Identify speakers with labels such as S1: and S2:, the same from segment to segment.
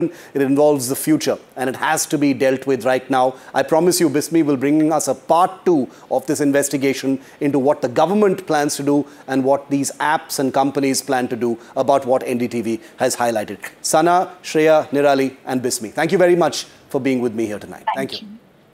S1: It involves the future and it has to be dealt with right now. I promise you, Bismi will bring us a part 2 of this investigation into what the government plans to do and what these apps and companies plan to do about what NDTV has highlighted. Sana, Shreya, Nirali and Bismi, thank you very much for being with me here tonight. Thank you.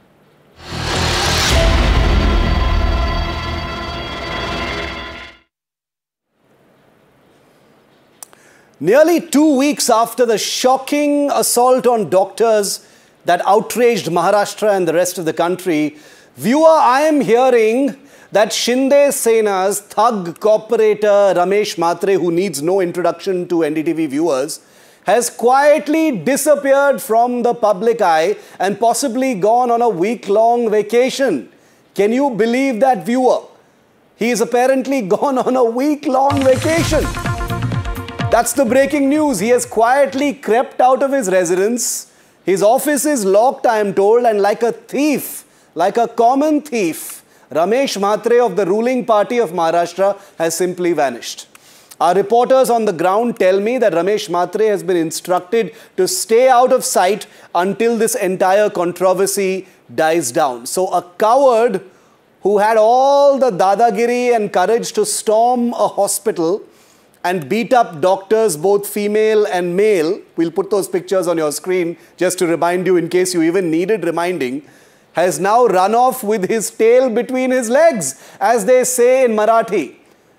S1: Nearly 2 weeks after the shocking assault on doctors that outraged Maharashtra and the rest of the country, viewer, I am hearing that Shinde Sena's thug cooperator Ramesh Mhatre, who needs no introduction to NDTV viewers, has quietly disappeared from the public eye and possibly gone on a week-long vacation. Can you believe that, viewer? He is apparently gone on a week-long vacation. That's the breaking news. He has quietly crept out of his residence. His office is locked, I am told, and like a thief, like a common thief, Ramesh Mhatre of the ruling party of Maharashtra has simply vanished. Our reporters on the ground tell me that Ramesh Mhatre has been instructed to stay out of sight until this entire controversy dies down. So a coward who had all the dadagiri and courage to storm a hospital and beat up doctors, both female and male, we'll put those pictures on your screen just to remind you in case you even needed reminding, has now run off with his tail between his legs, as they say in Marathi.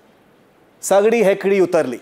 S1: Sagdi hekdi utarli.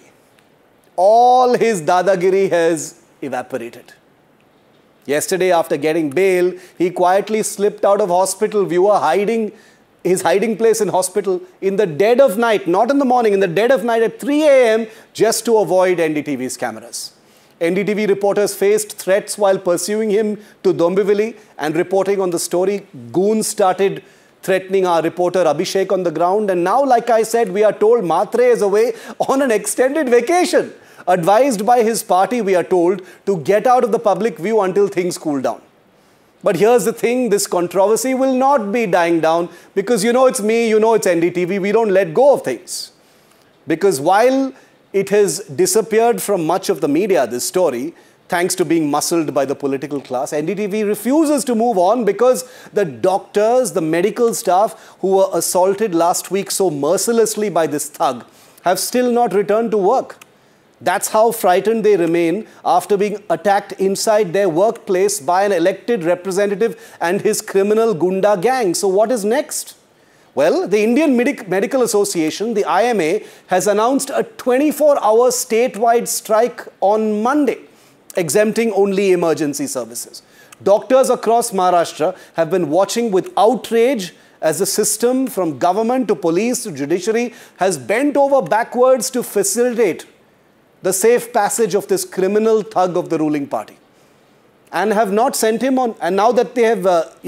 S1: All his dadagiri has evaporated. Yesterday, after getting bail, he quietly slipped out of hospital, viewer, his hiding place in hospital in the dead of night, not in the morning, in the dead of night at 3 a.m. just to avoid NDTV's cameras. NDTV reporters faced threats while pursuing him to Dombivli and reporting on the story. Goons started threatening our reporter Abhishek on the ground, and now, like I said, we are told Mhatre is away on an extended vacation, advised by his party, we are told, to get out of the public view until things cool down. But here's the thing, this controversy will not be dying down because you know it's me, you know it's NDTV, we don't let go of things. Because while it has disappeared from much of the media, this story, thanks to being muscled by the political class, NDTV refuses to move on because the doctors, the medical staff who were assaulted last week so mercilessly by this thug have still not returned to work. That's how frightened they remain after being attacked inside their workplace by an elected representative and his criminal Gunda gang. So what is next? Well, the Indian Medical Association, the IMA, has announced a 24-hour statewide strike on Monday, exempting only emergency services. Doctors across Maharashtra have been watching with outrage as the system, from government to police to judiciary, has bent over backwards to facilitate the safe passage of this criminal thug of the ruling party, and have not sent him on. And now that they have,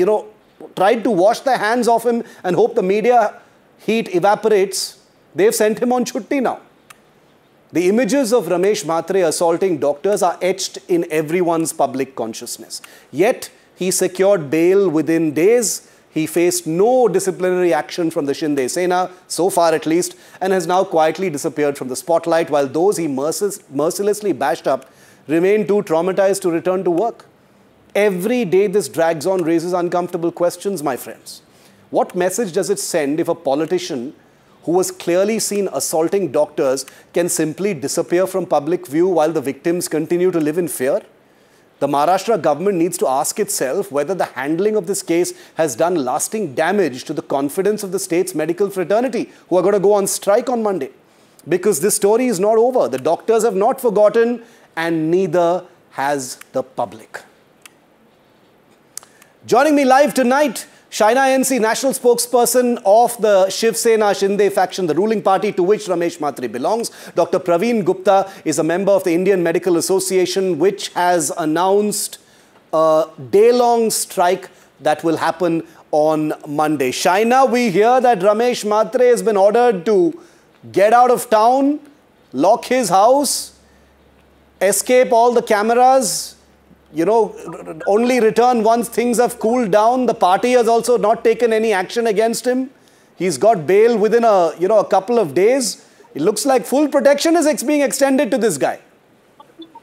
S1: tried to wash their hands off him and hope the media heat evaporates, they've sent him on chutti now. The images of Ramesh Mhatre assaulting doctors are etched in everyone's public consciousness. Yet, he secured bail within days. He faced no disciplinary action from the Shinde Sena, so far at least, and has now quietly disappeared from the spotlight, while those he mercilessly bashed up remain too traumatized to return to work. Every day this drags on raises uncomfortable questions, my friends. What message does it send if a politician who was clearly seen assaulting doctors can simply disappear from public view while the victims continue to live in fear? The Maharashtra government needs to ask itself whether the handling of this case has done lasting damage to the confidence of the state's medical fraternity, who are going to go on strike on Monday. Because this story is not over. The doctors have not forgotten, and neither has the public. Joining me live tonight, Shaina NC, national spokesperson of the Shiv Sena Shinde faction, the ruling party to which Ramesh Mhatre belongs. Dr. Praveen Gupta is a member of the Indian Medical Association, which has announced a day-long strike that will happen on Monday. Shaina, we hear that Ramesh Mhatre has been ordered to get out of town, lock his house, escape all the cameras, only return once things have cooled down. The party has also not taken any action against him. He's got bail within a couple of days. It looks like full protection is being extended to this guy.